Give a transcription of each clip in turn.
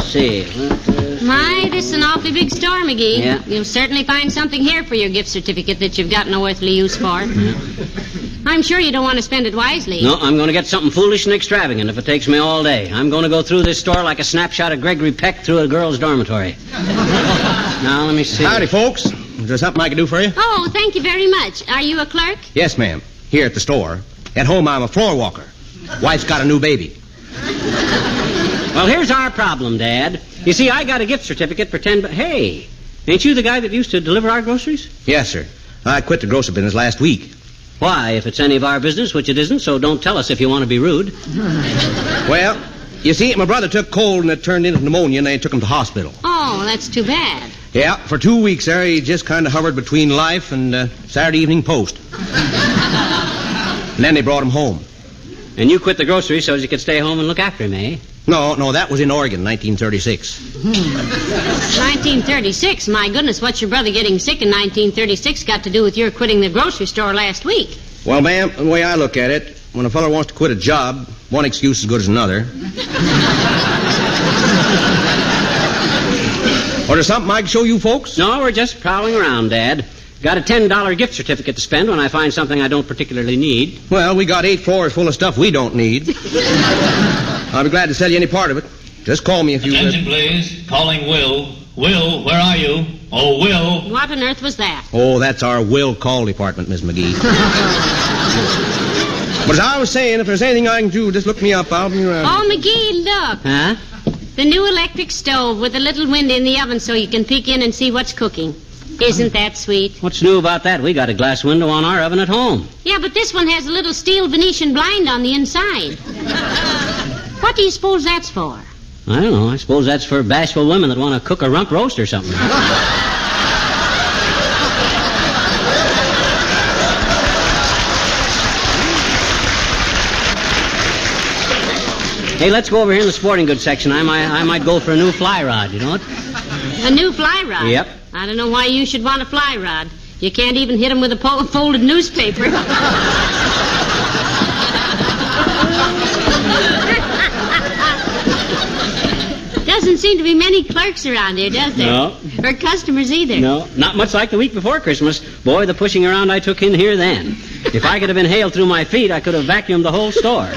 see. My, this is an awfully big store, McGee. Yeah. You'll certainly find something here for your gift certificate that you've got no earthly use for. I'm sure you don't want to spend it wisely. No, I'm going to get something foolish and extravagant if it takes me all day. I'm going to go through this store like a snapshot of Gregory Peck through a girl's dormitory. Now, let me see. Howdy, folks. Is there something I can do for you? Oh, thank you very much. Are you a clerk? Yes, ma'am. Here at the store. At home, I'm a floor walker. Wife's got a new baby. Well, here's our problem, Dad. You see, I got a gift certificate for Hey, ain't you the guy that used to deliver our groceries? Yes, sir. I quit the grocery business last week. Why, if it's any of our business, which it isn't, so don't tell us if you want to be rude. Well, you see, my brother took cold and it turned into pneumonia and they took him to hospital. Oh, that's too bad. Yeah, for 2 weeks there, he just kind of hovered between life and Saturday Evening Post. And then they brought him home. And you quit the grocery so you could stay home and look after him, eh? No, that was in Oregon, 1936. 1936? My goodness, what's your brother getting sick in 1936 got to do with your quitting the grocery store last week? Well, ma'am, the way I look at it, when a feller wants to quit a job, one excuse is as good as another. Or there's something I can show you folks? No, we're just prowling around, Dad. Got a $10 gift certificate to spend when I find something I don't particularly need. Well, we got 8 floors full of stuff we don't need. I'll be glad to sell you any part of it. Just call me if you... Attention, please. Calling Will. Will, where are you? Oh, Will. What on earth was that? Oh, that's our will call department, Miss McGee. But as I was saying, if there's anything I can do, just look me up. I'll be around. Oh, McGee, look. Huh? The new electric stove with a little window in the oven so you can peek in and see what's cooking. Isn't that sweet? What's new about that? We got a glass window on our oven at home. Yeah, but this one has a little steel Venetian blind on the inside. What do you suppose that's for? I don't know. I suppose that's for bashful women that want to cook a rump roast or something. Hey, let's go over here in the sporting goods section. I might go for a new fly rod, you know what? A new fly rod? Yep. I don't know why you should want a fly rod. You can't even hit him with a folded newspaper. Doesn't seem to be many clerks around here, does there? No. Or customers either. No, not much like the week before Christmas. Boy, the pushing around I took in here then. If I could have inhaled through my feet, I could have vacuumed the whole store.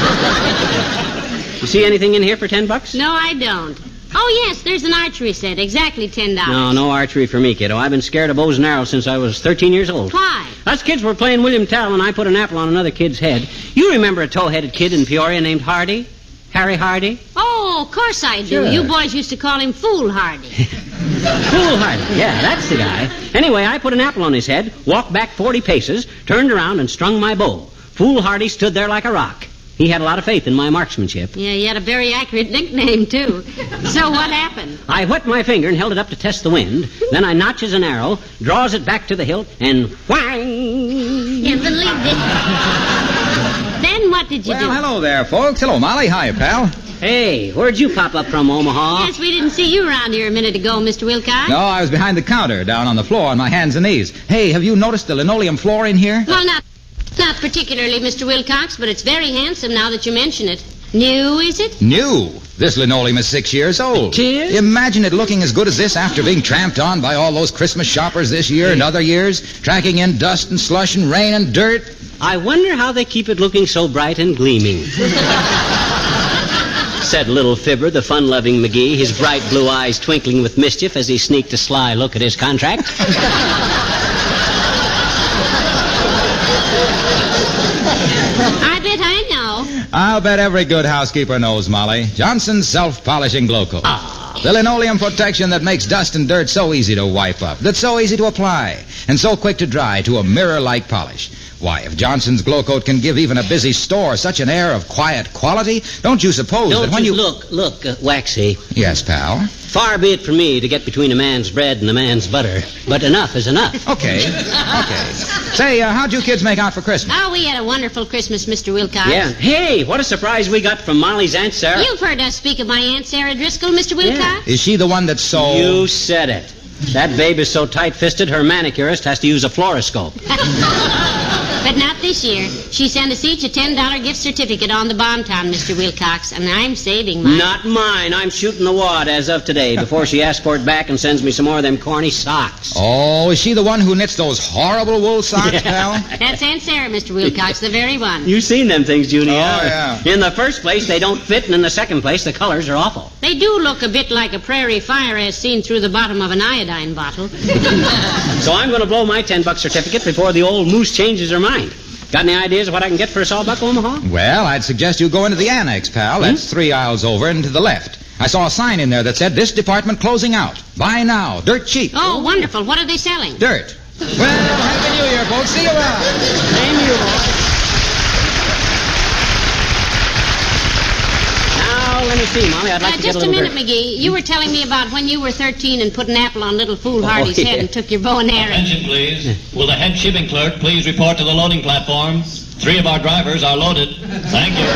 You see anything in here for $10? No, I don't. Oh, yes, there's an archery set. Exactly $10. No archery for me, kiddo. I've been scared of bows and arrows since I was 13 years old. Why? Us kids were playing William Tell and I put an apple on another kid's head. You remember a tow-headed kid in Peoria named Hardy? Harry Hardy? Oh, of course I do. Sure. You boys used to call him Fool Hardy. Fool Hardy. Yeah, that's the guy. Anyway, I put an apple on his head, walked back 40 paces, turned around and strung my bow. Fool Hardy stood there like a rock. He had a lot of faith in my marksmanship. Yeah, you had a very accurate nickname, too. So what happened? I wet my finger and held it up to test the wind. Then I notches an arrow, draws it back to the hilt, and whang! Can't believe it. Then what did you do? Well, hello there, folks. Hello, Molly. Hiya, pal. Hey, where'd you pop up from, Omaha? Yes, we didn't see you around here a minute ago, Mr. Wilcox. No, I was behind the counter, down on the floor on my hands and knees. Hey, have you noticed the linoleum floor in here? Well, not particularly, Mr. Wilcox, but it's very handsome now that you mention it. New, is it? New. This linoleum is 6 years old. 6 years? Imagine it looking as good as this after being tramped on by all those Christmas shoppers this year and other years, tracking in dust and slush and rain and dirt. I wonder how they keep it looking so bright and gleaming. Said little fibber, the fun-loving McGee, his bright blue eyes twinkling with mischief as he sneaked a sly look at his contract. I bet I know. I'll bet every good housekeeper knows, Molly. Johnson's self-polishing glow coat. The linoleum protection that makes dust and dirt so easy to wipe up, that's so easy to apply, and so quick to dry to a mirror-like polish. Why, if Johnson's glow coat can give even a busy store such an air of quiet quality, don't you suppose that when you... Look, Waxy. Yes, pal? Far be it from me to get between a man's bread and a man's butter, but enough is enough. Okay. Say, how'd you kids make out for Christmas? Oh, we had a wonderful Christmas, Mr. Wilcox. Yeah. Hey, what a surprise we got from Molly's Aunt Sarah. You've heard us speak of my Aunt Sarah Driscoll, Mr. Wilcox? Yeah. Is she the one that's so... You said it. That babe is so tight-fisted, her manicurist has to use a fluoroscope. But not this year. She sent us each a $10 gift certificate on the Bonton, Mr. Wilcox, and I'm saving mine. Not mine. I'm shooting the wad as of today before she asks for it back and sends me some more of them corny socks. Oh, is she the one who knits those horrible wool socks, pal? That's Aunt Sarah, Mr. Wilcox, the very one. You've seen them things, Judy. Oh, yeah. In the first place, they don't fit, and in the second place, the colors are awful. They do look a bit like a prairie fire as seen through the bottom of an iodine bottle. So I'm going to blow my $10 certificate before the old moose changes her mind. Got any ideas of what I can get for a sawbuck, Omaha? Well, I'd suggest you go into the annex, pal. That's 3 aisles over and to the left. I saw a sign in there that said, "This department closing out. Buy now. Dirt cheap." Oh, wonderful. What are they selling? Dirt. Well, Happy New Year, folks. See you around. Same to you, boy. Now, let me see, Molly. I'd like to get a Just a little minute, McGee. You were telling me about when you were 13 and put an apple on little Foolhardy's yeah. head and took your bow and arrow. Attention, please. Will the head shipping clerk please report to the loading platform? 3 of our drivers are loaded. Thank you.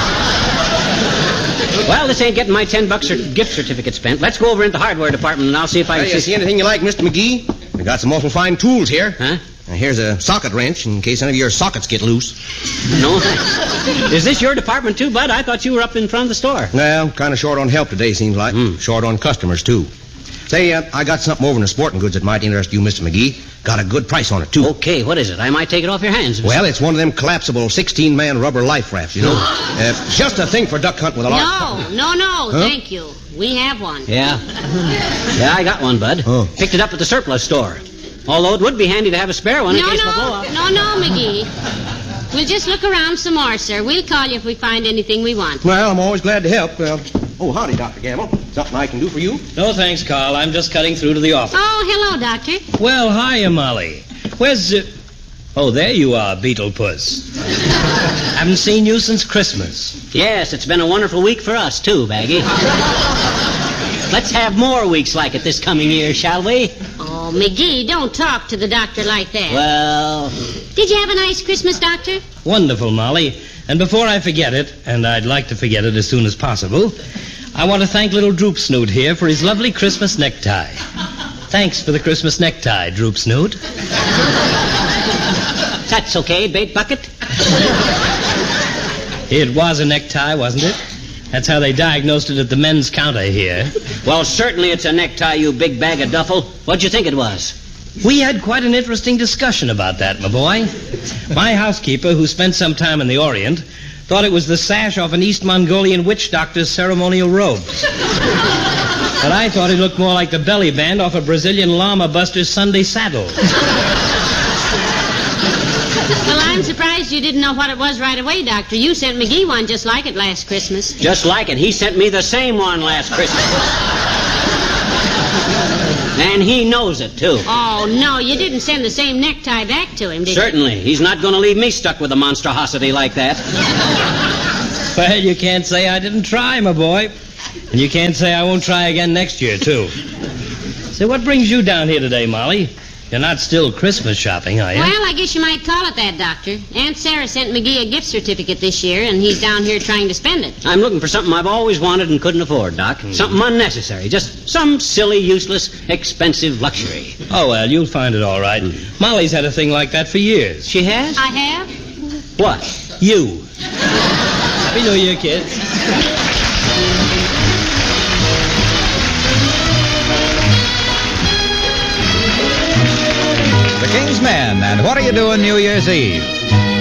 Well, this ain't getting my $10 gift certificate spent. Let's go over into the hardware department, and I'll see if I Hey, can you see anything you like, Mr. McGee? We got some awful fine tools here. Huh? Now, here's a socket wrench in case any of your sockets get loose. No, thanks. Is this your department, too, Bud? I thought you were up in front of the store. Well, kind of short on help today, seems like. Short on customers, too. Say, I got something over in the sporting goods that might interest you, Mr. McGee. Got a good price on it, too. Okay, what is it? I might take it off your hands. Well, it's one of them collapsable 16-man rubber life rafts, you know. Just a thing for duck hunting with a large... No, thank you. We have one. Yeah. Yeah, I got one, Bud. Oh. Picked it up at the surplus store. Although it would be handy to have a spare one in case my blow up. No, McGee. We'll just look around some more, sir. We'll call you if we find anything we want. Well, I'm always glad to help. Howdy, Dr. Gamble. Something I can do for you? No, thanks, Carl. I'm just cutting through to the office. Oh, hello, Doctor. Well, hiya, Molly. Where's... Oh, there you are, Beetlepuss. Haven't seen you since Christmas. Yes, it's been a wonderful week for us, too, Baggy. Let's have more weeks like it this coming year, shall we? Oh, McGee, don't talk to the doctor like that. Well... Did you have a nice Christmas, Doctor? Wonderful, Molly. And before I forget it, and I'd like to forget it as soon as possible, I want to thank little Droop Snoot here for his lovely Christmas necktie. Thanks for the Christmas necktie, Droop Snoot. That's okay, Bait Bucket. It was a necktie, wasn't it? That's how they diagnosed it at the men's counter here. Well, certainly it's a necktie, you big bag of duffel. What'd you think it was? We had quite an interesting discussion about that, my boy. My housekeeper, who spent some time in the Orient, thought it was the sash off an East Mongolian witch doctor's ceremonial robes. But I thought it looked more like the belly band off a Brazilian llama buster's Sunday saddle. Well, I'm surprised you didn't know what it was right away, Doctor. You sent McGee one just like it last Christmas. Just like it. He sent me the same one last Christmas. And he knows it, too. Oh, no, you didn't send the same necktie back to him, did you? Certainly. He's not going to leave me stuck with a monstrosity like that. Well, you can't say I didn't try, my boy. And you can't say I won't try again next year, too. So what brings you down here today, Molly? You're not still Christmas shopping, are you? Well, I guess you might call it that, Doctor. Aunt Sarah sent McGee a gift certificate this year, and he's down here trying to spend it. I'm looking for something I've always wanted and couldn't afford, Doc. Something unnecessary. Just some silly, useless, expensive luxury. Oh, well, you'll find it all right. Molly's had a thing like that for years. She has? I have? What? You. Happy New Year, kids. The King's Men, and what are you doing New Year's Eve?